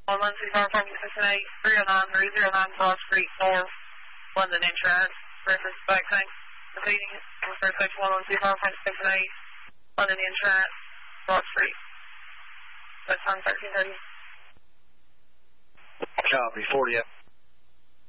1125 from Section 8, 309 Broad Street North, London Insurance, reference back tank, repeating, refer Section 1125 from Section 8, London Insurance, Broad Street. That's time 1330. Copy, 40 up.